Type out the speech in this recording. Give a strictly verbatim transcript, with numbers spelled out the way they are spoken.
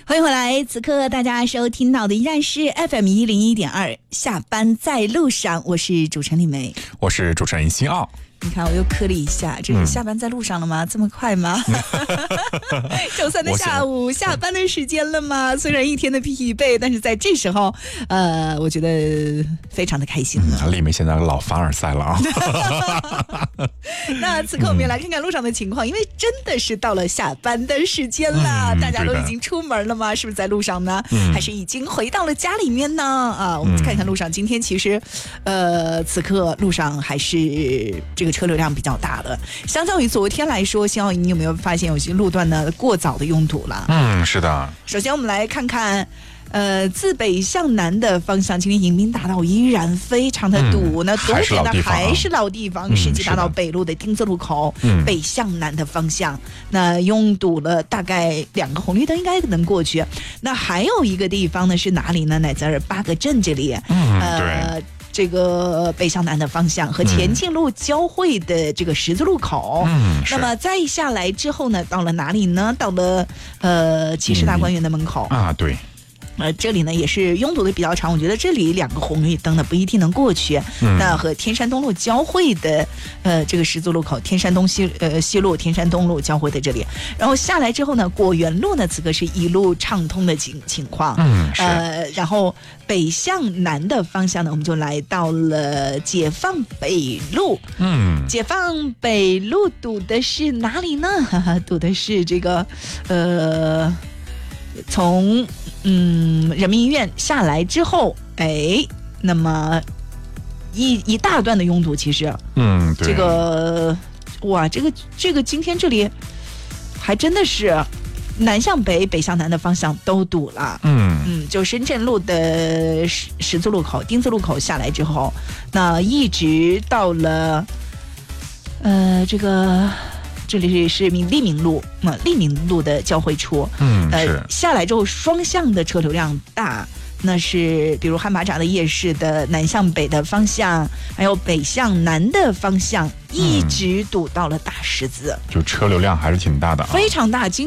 欢迎回来，此刻大家收听到的依然是 F M 一零一点二，下班在路上，我是主持人李梅， 我是主持人辛奥。 你看我又磕了一下，这是下班在路上了吗？嗯、这么快吗？周三的下午下班的时间了吗？虽然一天的疲惫，但是在这时候呃我觉得非常的开心了。 嗯、李梅现在老凡尔赛了啊。 那此刻我们也来看看路上的情况、嗯、因为真的是到了下班的时间了、嗯、大家都已经出门了吗？是不是在路上呢、嗯、还是已经回到了家里面呢？啊，我们看看路上、嗯、今天其实呃此刻路上还是这个车流量比较大的，相较于昨天来说，幸好你有没有发现有些路段呢过早的拥堵了？ 嗯，是的。 首先我们来看看呃，自北向南的方向，今天迎宾大道依然非常的堵，那、嗯、堵点的还是老地方，世纪大道北路的丁字路口、嗯，北向南的方向，那拥堵了大概两个红绿灯应该能过去。那还有一个地方呢是哪里呢？乃在八个镇这里， 嗯， 呃。对，这个北向南的方向和前进路交汇的这个十字路口， 嗯， 那么再下来之后呢，到了哪里呢？到了呃骑士大观园的门口、 嗯、啊，对。 呃，这里呢也是拥堵的比较长，我觉得这里两个红绿灯呢不一定能过去。嗯、那和天山东路交汇的呃这个十字路口，天山东西呃西路、天山东路交汇的这里，然后下来之后呢，果园路呢此刻是一路畅通的情情况。 嗯， 呃，然后北向南的方向呢，我们就来到了解放北路。 嗯， 解放北路堵的是哪里呢？哈哈，堵的是这个呃。从嗯人民医院下来之后，哎，那么一一大段的拥堵，其实， 嗯，对， 这个哇，这个这个今天这里还真的是南向北、北向南的方向都堵了。 嗯嗯，就深圳路的十十字路口、丁字路口下来之后，那一直到了呃这个。这里是利民路，那、呃、利民路的交汇处， 嗯， 呃，下来之后双向的车流量大，那是比如汉巴扎的夜市的南向北的方向，还有北向南的方向，一直堵到了大十字， 就车流量还是挺大的、啊， 非常大。